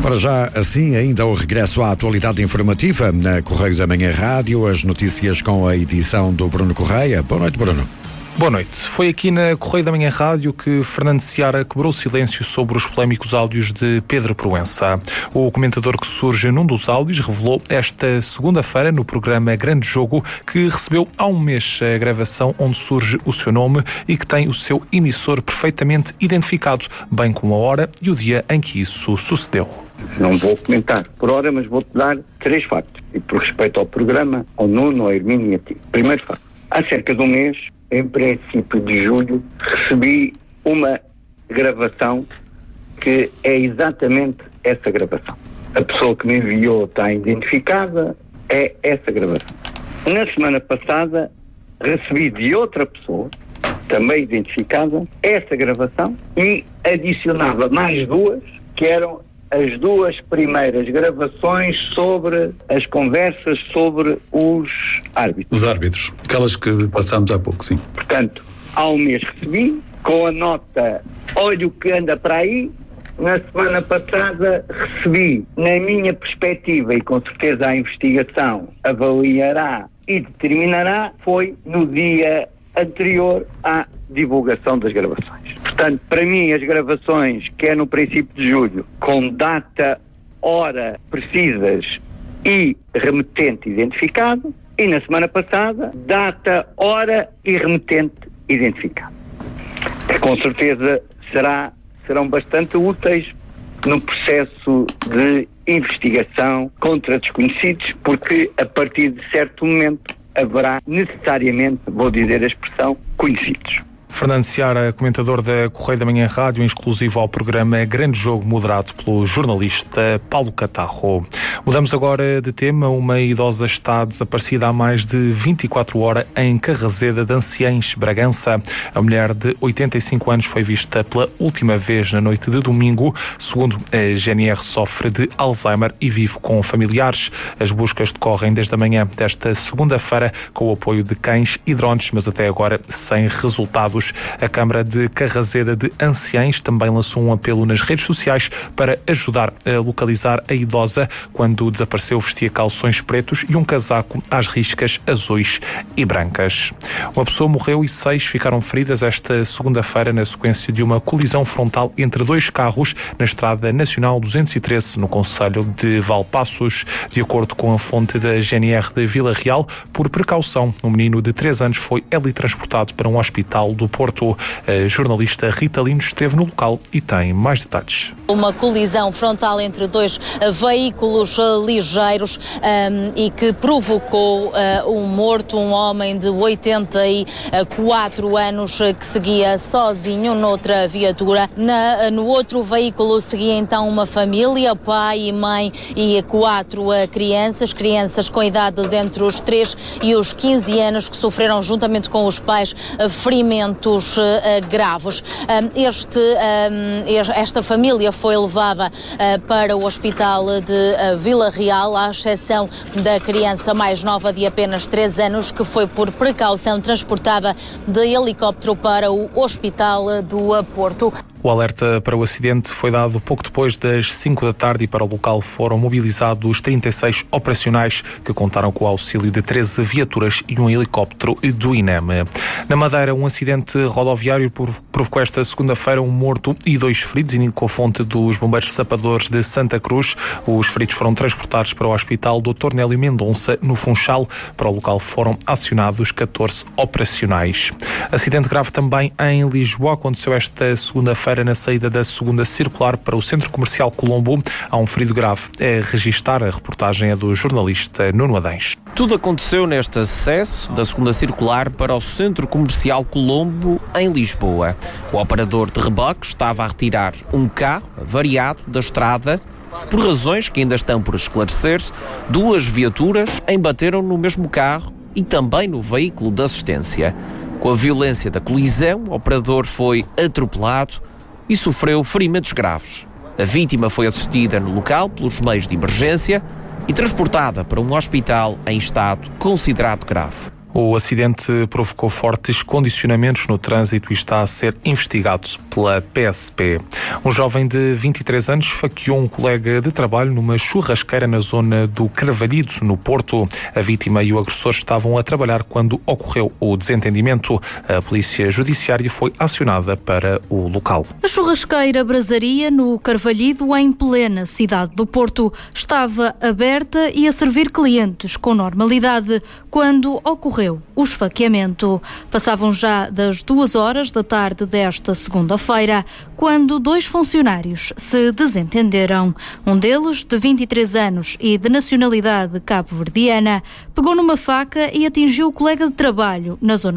Para já, assim, ainda o regresso à atualidade informativa na Correio da Manhã Rádio, as notícias com a edição do Bruno Correia. Boa noite, Bruno. Boa noite. Foi aqui na Correio da Manhã Rádio que Fernando Seara quebrou silêncio sobre os polémicos áudios de Pedro Proença. O comentador que surge num dos áudios revelou esta segunda-feira no programa Grande Jogo que recebeu há um mês a gravação onde surge o seu nome e que tem o seu emissor perfeitamente identificado, bem como a hora e o dia em que isso sucedeu. Não vou comentar por hora, mas vou-te dar 3 factos. E por respeito ao programa, ao Nuno, ao Hermínio e a ti. Primeiro facto. Há cerca de um mês, em princípio de julho, recebi uma gravação que é exatamente essa gravação. A pessoa que me enviou está identificada, é essa gravação. Na semana passada, recebi de outra pessoa, também identificada, essa gravação e adicionava mais 2, que eram as 2 primeiras gravações sobre as conversas sobre os árbitros. Os árbitros, aquelas que passámos há pouco, sim. Portanto, há um mês recebi, com a nota, olha o que anda para aí. Na semana passada recebi, na minha perspectiva, e com certeza a investigação avaliará e determinará, foi no dia anterior à divulgação das gravações. Portanto, para mim, as gravações, que é no princípio de julho, com data, hora precisas e remetente identificado, e na semana passada, data, hora e remetente identificado. Que com certeza serão bastante úteis no processo de investigação contra desconhecidos, porque a partir de certo momento haverá necessariamente, vou dizer a expressão, conhecidos. Fernando Seara, comentador da Correio da Manhã Rádio, em exclusivo ao programa Grande Jogo, moderado pelo jornalista Paulo Catarro. Mudamos agora de tema. Uma idosa está desaparecida há mais de 24 horas em Carrazeda de Anciães, Bragança. A mulher de 85 anos foi vista pela última vez na noite de domingo. Segundo a GNR, sofre de Alzheimer e vive com familiares. As buscas decorrem desde a manhã desta segunda-feira com o apoio de cães e drones, mas até agora sem resultados. A Câmara de Carrazeda de Anciães também lançou um apelo nas redes sociais para ajudar a localizar a idosa. Quando desapareceu, vestia calções pretos e um casaco às riscas azuis e brancas. Uma pessoa morreu e 6 ficaram feridas esta segunda-feira na sequência de uma colisão frontal entre 2 carros na Estrada Nacional 213, no concelho de Valpaços. De acordo com a fonte da GNR de Vila Real, por precaução, um menino de 3 anos foi teletransportado para um hospital do Porto. A jornalista Rita Lino esteve no local e tem mais detalhes. Uma colisão frontal entre 2 veículos ligeiros e que provocou um morto, um homem de 84 anos que seguia sozinho noutra viatura. No outro veículo seguia então uma família, pai e mãe e 4 crianças com idades entre os 3 e os 15 anos que sofreram juntamente com os pais ferimentos graves. Esta família foi levada para o hospital de Vila Real, à exceção da criança mais nova de apenas 3 anos, que foi por precaução transportada de helicóptero para o hospital do Porto. O alerta para o acidente foi dado pouco depois das 5 da tarde e para o local foram mobilizados 36 operacionais que contaram com o auxílio de 13 viaturas e um helicóptero do INEM. Na Madeira, um acidente rodoviário provocou esta segunda-feira um morto e 2 feridos, indicou a fonte dos bombeiros sapadores de Santa Cruz. Os feridos foram transportados para o Hospital Dr. Nélio Mendonça, no Funchal. Para o local foram acionados 14 operacionais. Acidente grave também em Lisboa. Aconteceu esta segunda-feira na saída da segunda circular para o Centro Comercial Colombo. Há um ferido grave. É registar. A reportagem é do jornalista Nuno Adães. Tudo aconteceu neste acesso da segunda circular para o Centro Comercial Colombo, em Lisboa. O operador de reboque estava a retirar um carro variado da estrada. Por razões que ainda estão por esclarecer, 2 viaturas embateram no mesmo carro e também no veículo de assistência. Com a violência da colisão, o operador foi atropelado e sofreu ferimentos graves. A vítima foi assistida no local pelos meios de emergência e transportada para um hospital em estado considerado grave. O acidente provocou fortes condicionamentos no trânsito e está a ser investigado pela PSP. Um jovem de 23 anos esfaqueou um colega de trabalho numa churrasqueira na zona do Carvalhido, no Porto. A vítima e o agressor estavam a trabalhar quando ocorreu o desentendimento. A polícia judiciária foi acionada para o local. A churrasqueira Brasaria, no Carvalhido, em plena cidade do Porto, estava aberta e a servir clientes com normalidade quando ocorreu o esfaqueamento. Passavam já das 2h da tarde desta segunda-feira, quando 2 funcionários se desentenderam. Um deles, de 23 anos e de nacionalidade cabo-verdiana, pegou numa faca e atingiu o colega de trabalho na zona